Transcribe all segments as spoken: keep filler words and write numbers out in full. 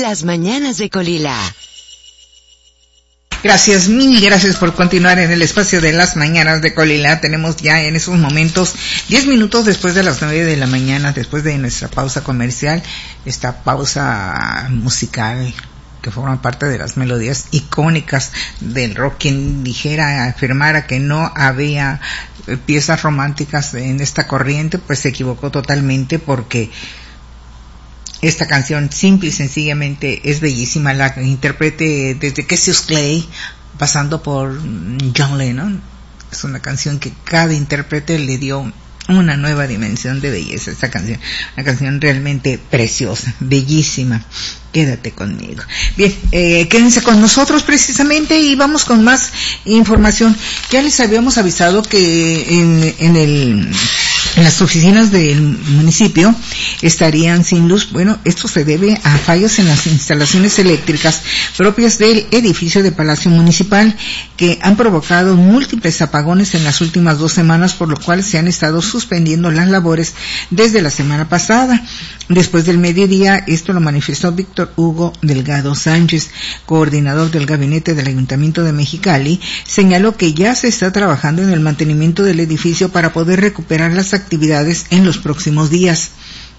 Las mañanas de Colila. Gracias, mil gracias por continuar en el espacio de las mañanas de Colila. Tenemos ya en esos momentos diez minutos después de las nueve de la mañana, después de nuestra pausa comercial, esta pausa musical que forma parte de las melodías icónicas del rock. Quien dijera, afirmara que no había piezas románticas en esta corriente, pues se equivocó totalmente, porque esta canción simple y sencillamente es bellísima. La interprete desde Cassius Clay pasando por John Lennon. Es una canción que cada intérprete le dio una nueva dimensión de belleza. Esta canción, una canción realmente preciosa, bellísima. Quédate conmigo. Bien, eh, quédense con nosotros precisamente y vamos con más información. Ya les habíamos avisado que en, en el en las oficinas del municipio estarían sin luz. Bueno, esto se debe a fallos en las instalaciones eléctricas propias del edificio de Palacio Municipal, que han provocado múltiples apagones en las últimas dos semanas, por lo cual se han estado suspendiendo las labores desde la semana pasada. Después del mediodía, esto lo manifestó Víctor Hugo Delgado Sánchez, coordinador del gabinete del Ayuntamiento de Mexicali. Señaló que ya se está trabajando en el mantenimiento del edificio para poder recuperar las actividades en los próximos días.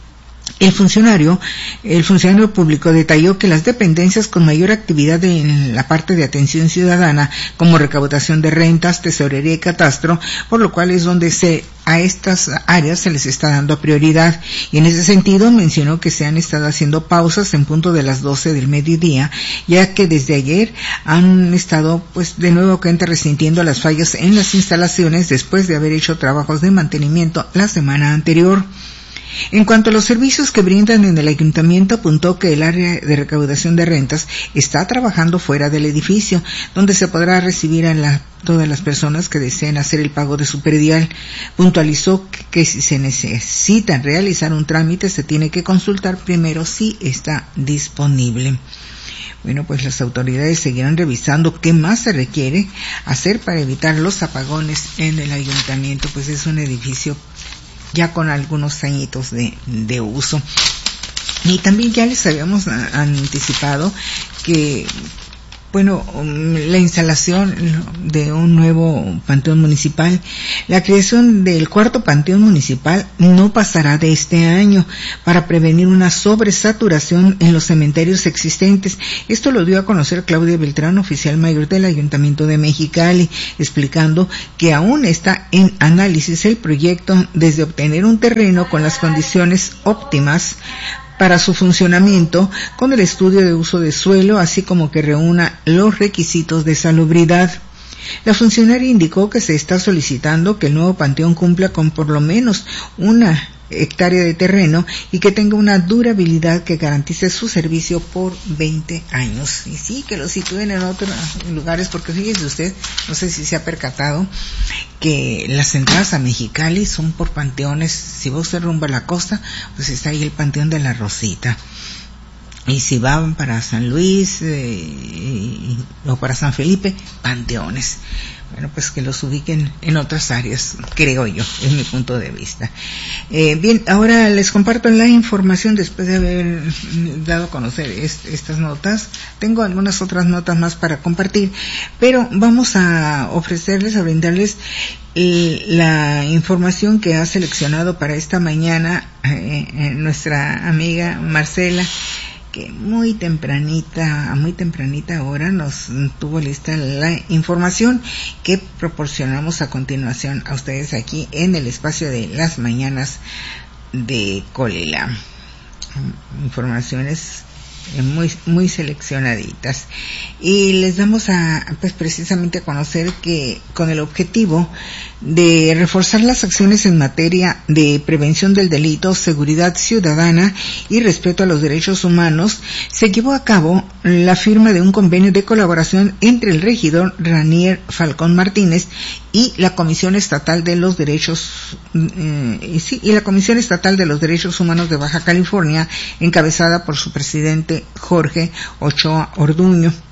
El funcionario, el funcionario público detalló que las dependencias con mayor actividad en la parte de atención ciudadana, como recaudación de rentas, tesorería y catastro, por lo cual es donde se a estas áreas se les está dando prioridad. Y en ese sentido mencionó que se han estado haciendo pausas en punto de las doce del mediodía, ya que desde ayer han estado pues de nuevo cuenta resintiendo las fallas en las instalaciones después de haber hecho trabajos de mantenimiento la semana anterior. En cuanto a los servicios que brindan en el ayuntamiento, apuntó que el área de recaudación de rentas está trabajando fuera del edificio, donde se podrá recibir a la, todas las personas que deseen hacer el pago de su predial. Puntualizó que, que si se necesitan realizar un trámite, se tiene que consultar primero si está disponible. Bueno, pues las autoridades seguirán revisando qué más se requiere hacer para evitar los apagones en el ayuntamiento, pues es un edificio ya con algunos añitos de, de uso. Y también ya les habíamos anticipado que, bueno, la instalación de un nuevo panteón municipal, la creación del cuarto panteón municipal no pasará de este año para prevenir una sobresaturación en los cementerios existentes. Esto lo dio a conocer Claudia Beltrán, oficial mayor del Ayuntamiento de Mexicali, explicando que aún está en análisis el proyecto desde obtener un terreno con las condiciones óptimas para su funcionamiento, con el estudio de uso de suelo, así como que reúna los requisitos de salubridad. La funcionaria indicó que se está solicitando que el nuevo panteón cumpla con por lo menos una hectárea de terreno y que tenga una durabilidad que garantice su servicio por veinte años. Y sí, que lo sitúen en otros lugares, porque fíjese usted, no sé si se ha percatado, que las entradas a Mexicali son por panteones. Si va usted rumbo a la costa, pues está ahí el Panteón de la Rosita. Y si van para San Luis eh, o para San Felipe, panteones. Bueno, pues que los ubiquen en otras áreas, creo yo, es mi punto de vista. Eh, bien, ahora les comparto la información después de haber dado a conocer est- estas notas. Tengo algunas otras notas más para compartir, pero vamos a ofrecerles, a brindarles eh, la información que ha seleccionado para esta mañana eh, eh, nuestra amiga Marcela, que muy tempranita, a muy tempranita hora nos tuvo lista la información que proporcionamos a continuación a ustedes aquí en el espacio de las mañanas de Colila. Informaciones muy muy seleccionaditas, y les damos a pues precisamente a conocer que con el objetivo de reforzar las acciones en materia de prevención del delito, seguridad ciudadana y respeto a los derechos humanos, se llevó a cabo la firma de un convenio de colaboración entre el regidor Ranier Falcón Martínez y la Comisión Estatal de los Derechos eh, y, sí, y la Comisión Estatal de los Derechos Humanos de Baja California, encabezada por su presidente Jorge Ochoa Orduño.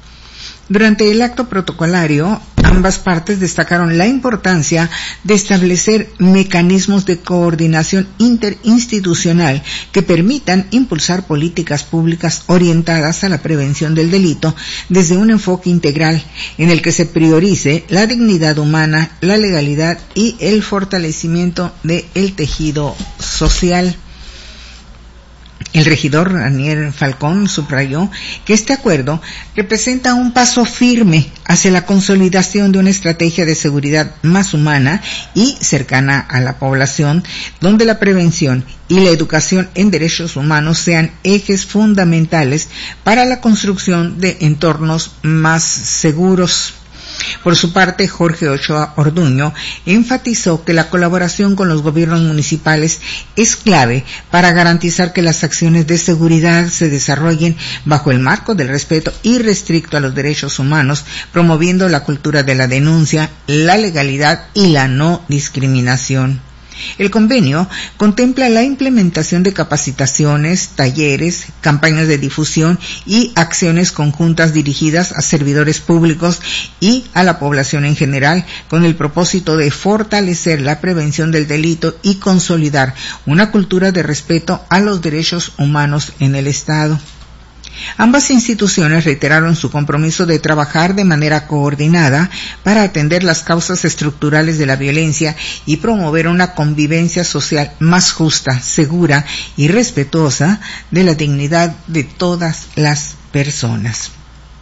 Durante el acto protocolario, ambas partes destacaron la importancia de establecer mecanismos de coordinación interinstitucional que permitan impulsar políticas públicas orientadas a la prevención del delito desde un enfoque integral en el que se priorice la dignidad humana, la legalidad y el fortalecimiento del tejido social. El regidor Daniel Falcón subrayó que este acuerdo representa un paso firme hacia la consolidación de una estrategia de seguridad más humana y cercana a la población, donde la prevención y la educación en derechos humanos sean ejes fundamentales para la construcción de entornos más seguros. Por su parte, Jorge Ochoa Orduño enfatizó que la colaboración con los gobiernos municipales es clave para garantizar que las acciones de seguridad se desarrollen bajo el marco del respeto irrestricto a los derechos humanos, promoviendo la cultura de la denuncia, la legalidad y la no discriminación. El convenio contempla la implementación de capacitaciones, talleres, campañas de difusión y acciones conjuntas dirigidas a servidores públicos y a la población en general, con el propósito de fortalecer la prevención del delito y consolidar una cultura de respeto a los derechos humanos en el Estado. Ambas instituciones reiteraron su compromiso de trabajar de manera coordinada para atender las causas estructurales de la violencia y promover una convivencia social más justa, segura y respetuosa de la dignidad de todas las personas.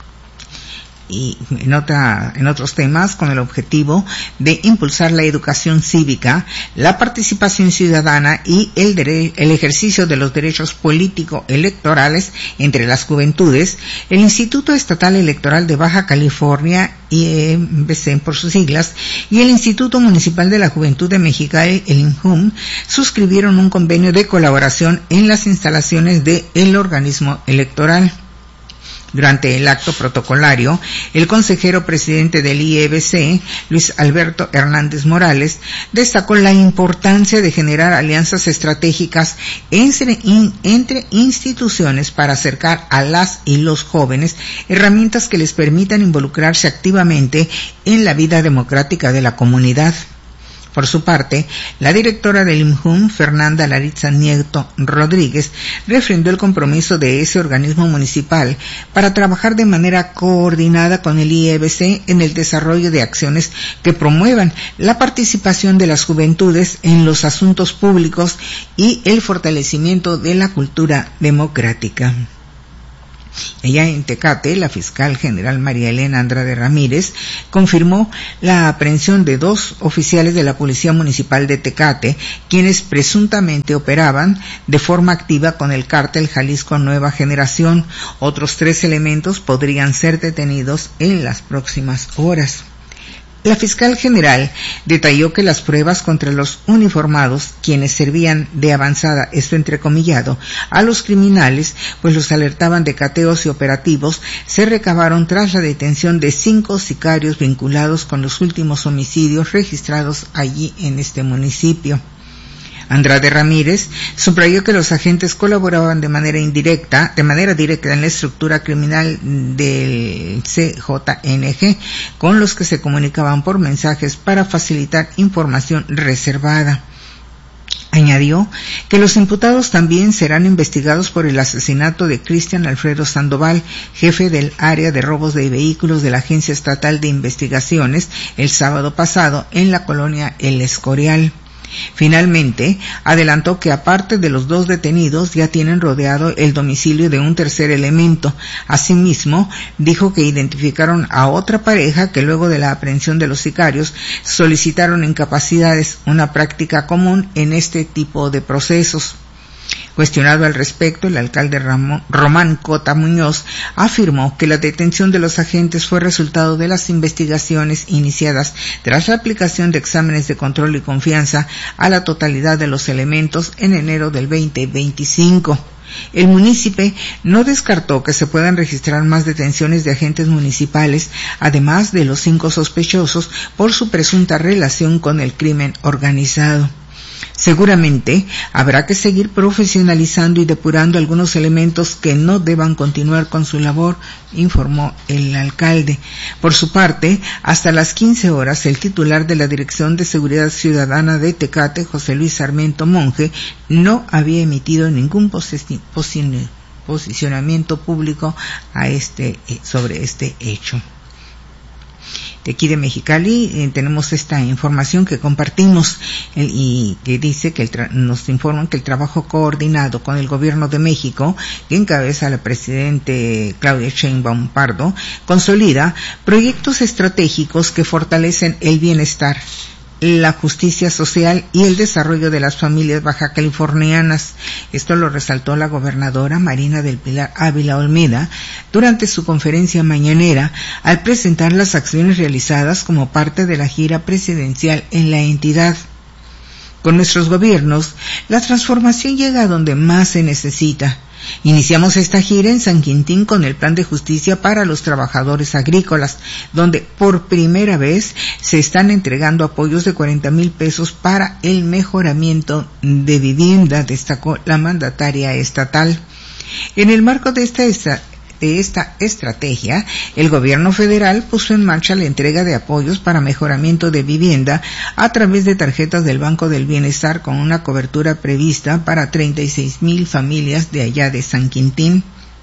Y en, otra, en otros temas, con el objetivo de impulsar la educación cívica, la participación ciudadana y el, dere- el ejercicio de los derechos político-electorales entre las juventudes, el Instituto Estatal Electoral de Baja California, I E B C por sus siglas, y el Instituto Municipal de la Juventud de Mexicali, el I N J U M, suscribieron un convenio de colaboración en las instalaciones del organismo electoral. Durante el acto protocolario, el consejero presidente del I E B C, Luis Alberto Hernández Morales, destacó la importancia de generar alianzas estratégicas entre, in, entre instituciones para acercar a las y los jóvenes herramientas que les permitan involucrarse activamente en la vida democrática de la comunidad. Por su parte, la directora del I M J U M, Fernanda Laritza Nieto Rodríguez, refrendó el compromiso de ese organismo municipal para trabajar de manera coordinada con el I E B C en el desarrollo de acciones que promuevan la participación de las juventudes en los asuntos públicos y el fortalecimiento de la cultura democrática. Allá en Tecate, la fiscal general María Elena Andrade Ramírez confirmó la aprehensión de dos oficiales de la Policía Municipal de Tecate, quienes presuntamente operaban de forma activa con el cártel Jalisco Nueva Generación. Otros tres elementos podrían ser detenidos en las próximas horas. La fiscal general detalló que las pruebas contra los uniformados, quienes servían de avanzada, esto entrecomillado, a los criminales, pues los alertaban de cateos y operativos, se recabaron tras la detención de cinco sicarios vinculados con los últimos homicidios registrados allí en este municipio. Andrade Ramírez subrayó que los agentes colaboraban de manera indirecta, de manera directa en la estructura criminal del C J N G, con los que se comunicaban por mensajes para facilitar información reservada. Añadió que los imputados también serán investigados por el asesinato de Cristian Alfredo Sandoval, jefe del área de robos de vehículos de la Agencia Estatal de Investigaciones, el sábado pasado en la colonia El Escorial. Finalmente, adelantó que aparte de los dos detenidos ya tienen rodeado el domicilio de un tercer elemento. Asimismo, dijo que identificaron a otra pareja que luego de la aprehensión de los sicarios solicitaron incapacidades, una práctica común en este tipo de procesos. Cuestionado al respecto, el alcalde Ramón, Román Cota Muñoz afirmó que la detención de los agentes fue resultado de las investigaciones iniciadas tras la aplicación de exámenes de control y confianza a la totalidad de los elementos en enero del veinte veinticinco. El munícipe no descartó que se puedan registrar más detenciones de agentes municipales, además de los cinco sospechosos por su presunta relación con el crimen organizado. Seguramente habrá que seguir profesionalizando y depurando algunos elementos que no deban continuar con su labor, informó el alcalde. Por su parte, hasta las quince horas, el titular de la Dirección de Seguridad Ciudadana de Tecate, José Luis Sarmiento Monge, no había emitido ningún posi- posi- posicionamiento público a este, sobre este hecho. De aquí de Mexicali eh, tenemos esta información que compartimos el, y que dice que el tra- nos informan que el trabajo coordinado con el Gobierno de México, que encabeza la presidente Claudia Sheinbaum Pardo, consolida proyectos estratégicos que fortalecen el bienestar, la justicia social y el desarrollo de las familias baja californianas. Esto lo resaltó la gobernadora Marina del Pilar Ávila Olmeda durante su conferencia mañanera al presentar las acciones realizadas como parte de la gira presidencial en la entidad. Con nuestros gobiernos, la transformación llega a donde más se necesita. Iniciamos esta gira en San Quintín con el Plan de Justicia para los Trabajadores Agrícolas, donde por primera vez se están entregando apoyos de cuarenta mil pesos para el mejoramiento de vivienda, destacó la mandataria estatal. En el marco de esta, esta de esta estrategia, el gobierno federal puso en marcha la entrega de apoyos para mejoramiento de vivienda a través de tarjetas del Banco del Bienestar con una cobertura prevista para treinta y seis mil familias de allá de San Quintín.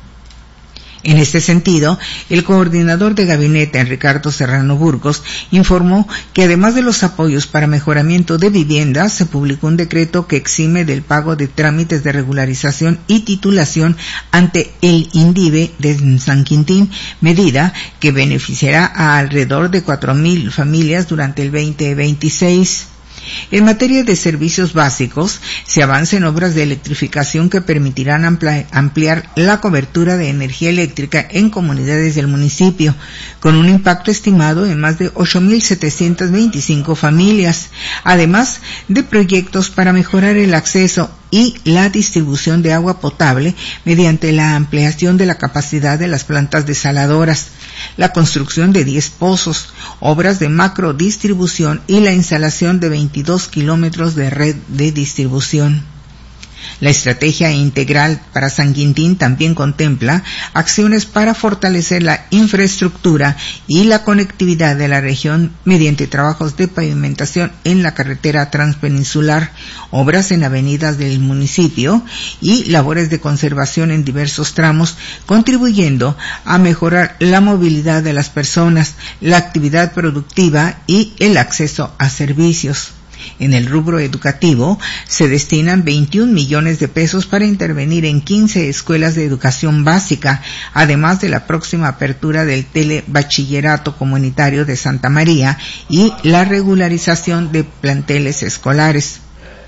En este sentido, el coordinador de gabinete, Ricardo Serrano Burgos, informó que además de los apoyos para mejoramiento de vivienda, se publicó un decreto que exime del pago de trámites de regularización y titulación ante el INDIVE de San Quintín, medida que beneficiará a alrededor de cuatro mil familias durante el veinte veintiséis. En materia de servicios básicos, se avanza en obras de electrificación que permitirán ampli- ampliar la cobertura de energía eléctrica en comunidades del municipio, con un impacto estimado en más de ocho mil setecientas veinticinco familias, además de proyectos para mejorar el acceso y la distribución de agua potable mediante la ampliación de la capacidad de las plantas desaladoras, la construcción de diez pozos, obras de macro distribución y la instalación de veintidós kilómetros de red de distribución. La estrategia integral para San Quintín también contempla acciones para fortalecer la infraestructura y la conectividad de la región mediante trabajos de pavimentación en la carretera transpeninsular, obras en avenidas del municipio y labores de conservación en diversos tramos, contribuyendo a mejorar la movilidad de las personas, la actividad productiva y el acceso a servicios. En el rubro educativo, se destinan veintiún millones de pesos para intervenir en quince escuelas de educación básica, además de la próxima apertura del telebachillerato comunitario de Santa María y la regularización de planteles escolares.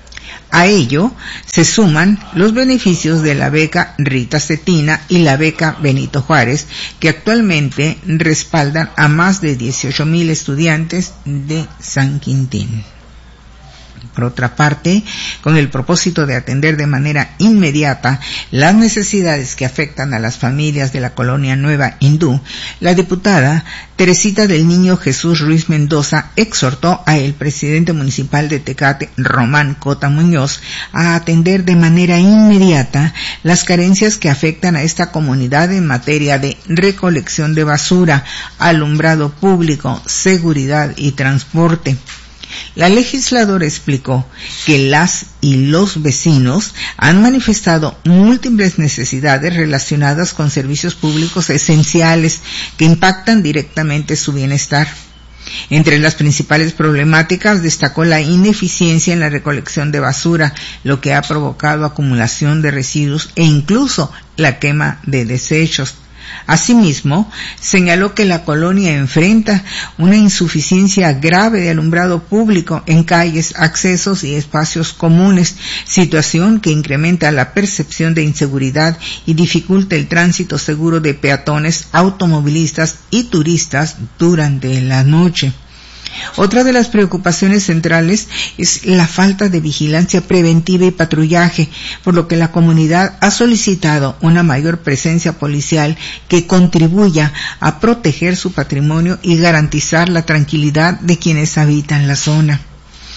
A ello se suman los beneficios de la beca Rita Cetina y la beca Benito Juárez, que actualmente respaldan a más de dieciocho mil estudiantes de San Quintín. Por otra parte, con el propósito de atender de manera inmediata las necesidades que afectan a las familias de la colonia Nueva Hindú, la diputada Teresita del Niño Jesús Ruiz Mendoza exhortó a el presidente municipal de Tecate, Román Cota Muñoz, a atender de manera inmediata las carencias que afectan a esta comunidad en materia de recolección de basura, alumbrado público, seguridad y transporte. La legisladora explicó que las y los vecinos han manifestado múltiples necesidades relacionadas con servicios públicos esenciales que impactan directamente su bienestar. Entre las principales problemáticas destacó la ineficiencia en la recolección de basura, lo que ha provocado acumulación de residuos e incluso la quema de desechos. Asimismo, señaló que la colonia enfrenta una insuficiencia grave de alumbrado público en calles, accesos y espacios comunes, situación que incrementa la percepción de inseguridad y dificulta el tránsito seguro de peatones, automovilistas y turistas durante la noche. Otra de las preocupaciones centrales es la falta de vigilancia preventiva y patrullaje, por lo que la comunidad ha solicitado una mayor presencia policial que contribuya a proteger su patrimonio y garantizar la tranquilidad de quienes habitan la zona.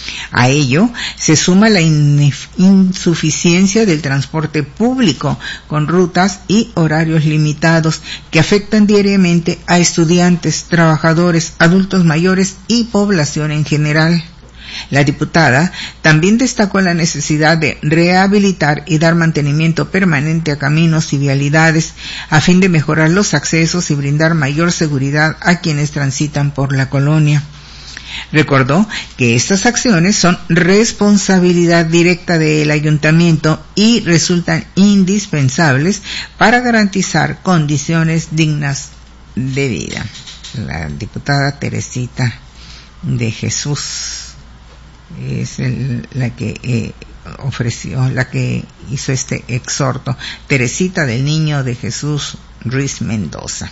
A ello se suma la insuficiencia del transporte público con rutas y horarios limitados que afectan diariamente a estudiantes, trabajadores, adultos mayores y población en general. La diputada también destacó la necesidad de rehabilitar y dar mantenimiento permanente a caminos y vialidades a fin de mejorar los accesos y brindar mayor seguridad a quienes transitan por la colonia. Recordó que estas acciones son responsabilidad directa del ayuntamiento y resultan indispensables para garantizar condiciones dignas de vida. La diputada Teresita de Jesús es el, la que eh, ofreció, la que hizo este exhorto. Teresita del Niño de Jesús Ruiz Mendoza.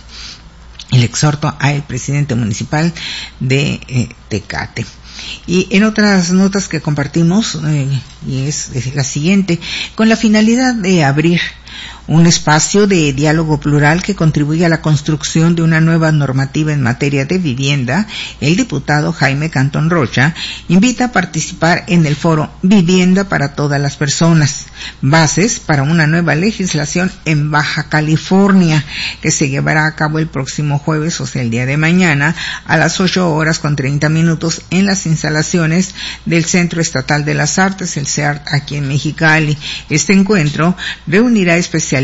El exhorto al presidente municipal de eh, Tecate. Y en otras notas que compartimos, eh, y es, es la siguiente, con la finalidad de abrir un espacio de diálogo plural que contribuye a la construcción de una nueva normativa en materia de vivienda, el diputado Jaime Cantón Rocha invita a participar en el foro Vivienda para todas las personas, bases para una nueva legislación en Baja California, que se llevará a cabo el próximo jueves, o sea, el día de mañana, a las ocho horas con treinta minutos en las instalaciones del Centro Estatal de las Artes, el C E A R T, aquí en Mexicali. Este encuentro reunirá especialistas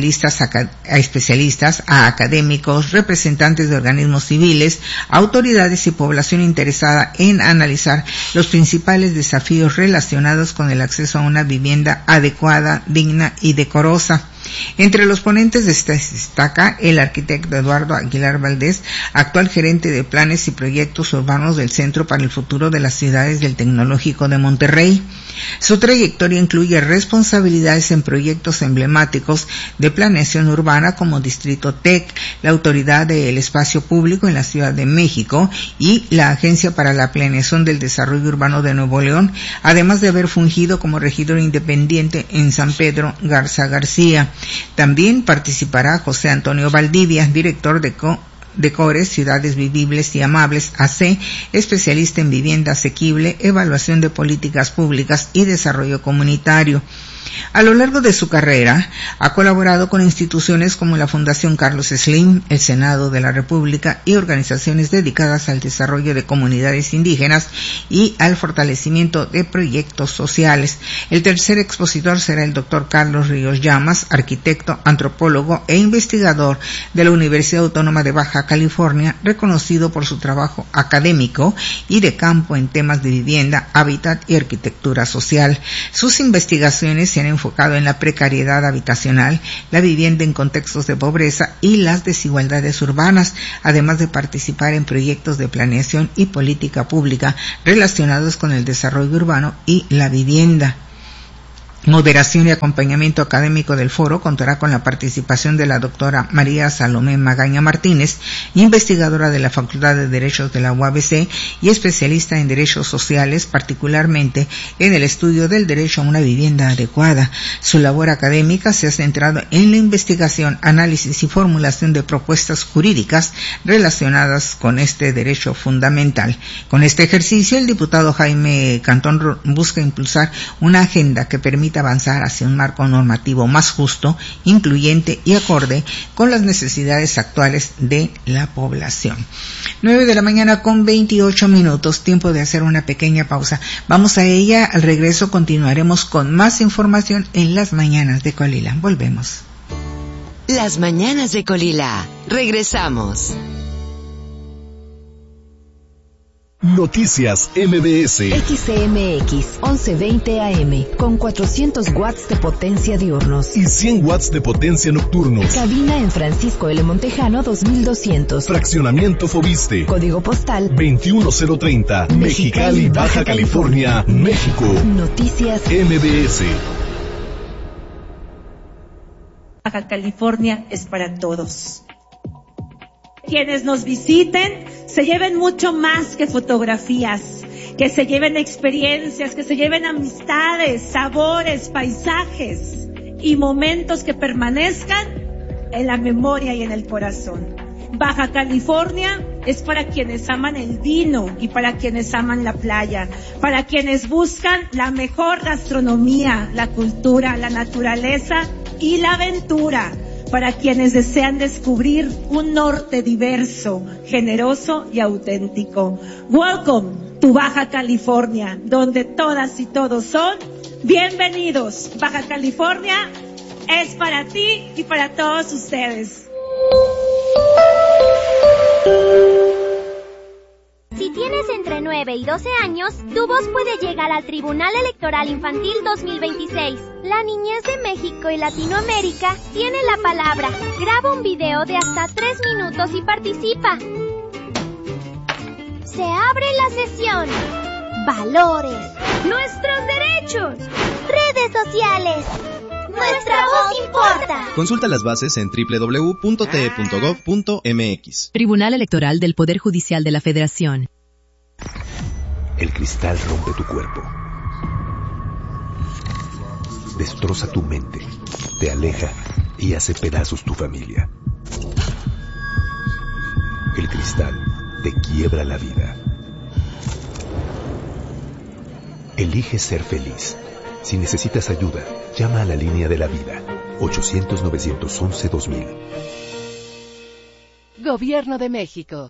a especialistas, a académicos, representantes de organismos civiles, autoridades y población interesada en analizar los principales desafíos relacionados con el acceso a una vivienda adecuada, digna y decorosa. Entre los ponentes destaca el arquitecto Eduardo Aguilar Valdés, actual gerente de planes y proyectos urbanos del Centro para el Futuro de las Ciudades del Tecnológico de Monterrey. Su trayectoria incluye responsabilidades en proyectos emblemáticos de planeación urbana como Distrito Tec, la Autoridad del Espacio Público en la Ciudad de México y la Agencia para la Planeación del Desarrollo Urbano de Nuevo León, además de haber fungido como regidor independiente en San Pedro Garza García. También participará José Antonio Valdivia, director de Co de CORES, Ciudades Vivibles y Amables A C, especialista en vivienda asequible, evaluación de políticas públicas y desarrollo comunitario. A lo largo de su carrera, ha colaborado con instituciones como la Fundación Carlos Slim, el Senado de la República y organizaciones dedicadas al desarrollo de comunidades indígenas y al fortalecimiento de proyectos sociales. El tercer expositor será el doctor Carlos Ríos Llamas, arquitecto, antropólogo e investigador de la Universidad Autónoma de Baja California, reconocido por su trabajo académico y de campo en temas de vivienda, hábitat y arquitectura social. Sus investigaciones se han enfocado en la precariedad habitacional, la vivienda en contextos de pobreza y las desigualdades urbanas, además de participar en proyectos de planeación y política pública relacionados con el desarrollo urbano y la vivienda. Moderación y acompañamiento académico del foro contará con la participación de la doctora María Salomé Magaña Martínez, investigadora de la Facultad de Derechos de la U A B C y especialista en derechos sociales, particularmente en el estudio del derecho a una vivienda adecuada. Su labor académica se ha centrado en la investigación, análisis y formulación de propuestas jurídicas relacionadas con este derecho fundamental. Con este ejercicio, el diputado Jaime Cantón busca impulsar una agenda que permita avanzar hacia un marco normativo más justo, incluyente y acorde con las necesidades actuales de la población. nueve de la mañana con veintiocho minutos, tiempo de hacer una pequeña pausa. Vamos a ella, al regreso continuaremos con más información en las mañanas de Colila. Volvemos. Las mañanas de Colila. Regresamos. Noticias M B S. X C M X once veinte A M con cuatrocientos watts de potencia diurnos y cien watts de potencia nocturnos. Cabina en Francisco L. Montejano dos mil doscientos. Fraccionamiento Fobiste. Código postal veintiuno mil treinta. Mexicali, Baja California, México. Noticias M B S. Baja California es para todos. Quienes nos visiten se lleven mucho más que fotografías, que se lleven experiencias, que se lleven amistades, sabores, paisajes y momentos que permanezcan en la memoria y en el corazón. Baja California es para quienes aman el vino y para quienes aman la playa, para quienes buscan la mejor gastronomía, la cultura, la naturaleza y la aventura, para quienes desean descubrir un norte diverso, generoso y auténtico. Welcome to Baja California, donde todas y todos son bienvenidos. Baja California es para ti y para todos ustedes. Si tienes entre nueve y doce años, tu voz puede llegar al Tribunal Electoral Infantil dos mil veintiséis. La niñez de México y Latinoamérica tiene la palabra. Graba un video de hasta tres minutos y participa. Se abre la sesión. Valores. Nuestros derechos. Redes sociales. Nuestra voz importa. Consulta las bases en doble u doble u doble u punto t e punto gov punto m x. Tribunal Electoral del Poder Judicial de la Federación. El cristal rompe tu cuerpo. Destroza tu mente, te aleja y hace pedazos tu familia. El cristal te quiebra la vida. Elige ser feliz. Si necesitas ayuda, llama a la línea de la vida, ochocientos, novecientos once, dos mil. Gobierno de México.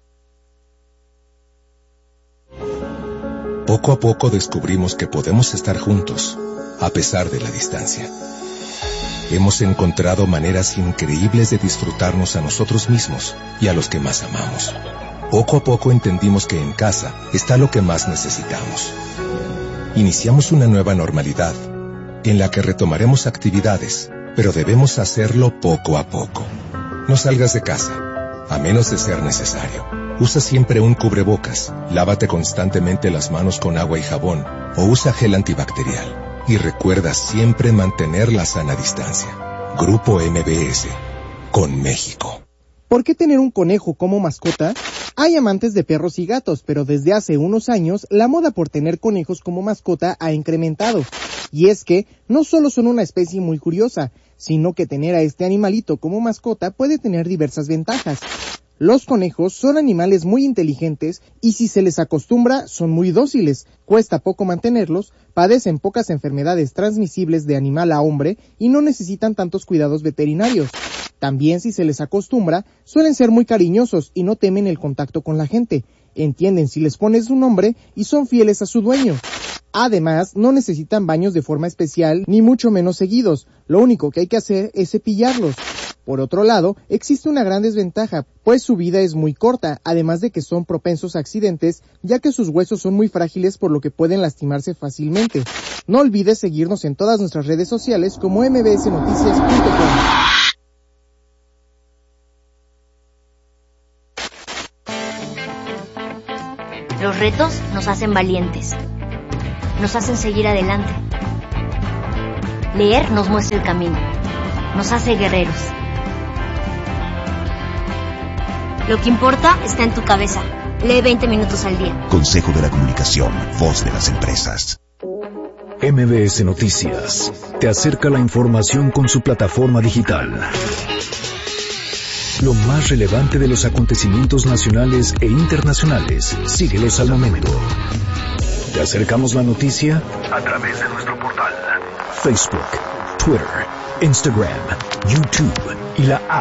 Poco a poco descubrimos que podemos estar juntos, a pesar de la distancia. Hemos encontrado maneras increíbles de disfrutarnos a nosotros mismos y a los que más amamos. Poco a poco entendimos que en casa está lo que más necesitamos. Iniciamos una nueva normalidad, en la que retomaremos actividades, pero debemos hacerlo poco a poco. No salgas de casa, a menos de ser necesario. Usa siempre un cubrebocas, lávate constantemente las manos con agua y jabón, o usa gel antibacterial. Y recuerda siempre mantener la sana distancia. Grupo M B S, con México. ¿Por qué tener un conejo como mascota? Hay amantes de perros y gatos, pero desde hace unos años la moda por tener conejos como mascota ha incrementado. Y es que no solo son una especie muy curiosa, sino que tener a este animalito como mascota puede tener diversas ventajas. Los conejos son animales muy inteligentes y si se les acostumbra son muy dóciles, cuesta poco mantenerlos, padecen pocas enfermedades transmisibles de animal a hombre y no necesitan tantos cuidados veterinarios. También si se les acostumbra, suelen ser muy cariñosos y no temen el contacto con la gente, entienden si les pones un nombre y son fieles a su dueño. Además, no necesitan baños de forma especial ni mucho menos seguidos, lo único que hay que hacer es cepillarlos. Por otro lado, existe una gran desventaja, pues su vida es muy corta, además de que son propensos a accidentes, ya que sus huesos son muy frágiles por lo que pueden lastimarse fácilmente. No olvides seguirnos en todas nuestras redes sociales como m b s noticias punto com. Los retos nos hacen valientes, nos hacen seguir adelante. Leer nos muestra el camino, nos hace guerreros. Lo que importa está en tu cabeza. Lee veinte minutos al día. Consejo de la Comunicación, voz de las empresas. M B S Noticias te acerca la información con su plataforma digital. Lo más relevante de los acontecimientos nacionales e internacionales. Síguelos al momento. Te acercamos la noticia A través de nuestro portal Facebook, Twitter, Instagram, YouTube y la app